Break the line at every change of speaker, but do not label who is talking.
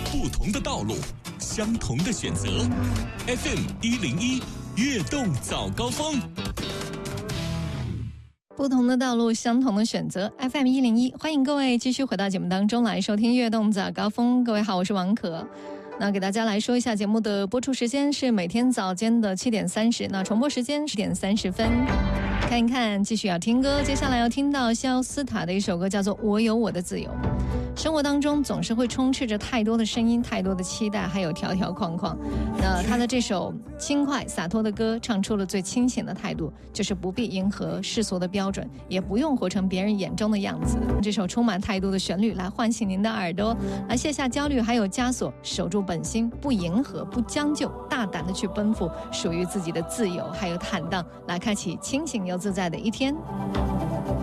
不同的道路，相同的选择。FM 101悦动早高峰。
不同的道路，相同的选择。FM 101，欢迎各位继续回到节目当中来收听悦动早高峰。各位好，我是王可。那给大家来说一下节目的播出时间是每天早间的7点30，那重播时间10点30分。看一看，继续要听歌，接下来要听到肖斯塔的一首歌，叫做《我有我的自由》。生活当中总是会充斥着太多的声音，太多的期待，还有条条框框。那他的这首轻快洒脱的歌，唱出了最清醒的态度，就是不必迎合世俗的标准，也不用活成别人眼中的样子。这首充满态度的旋律来唤醒您的耳朵，来卸下焦虑还有枷锁，守住本心，不迎合，不将就，大胆的去奔赴属于自己的自由还有坦荡，来开启清醒又自在的一天。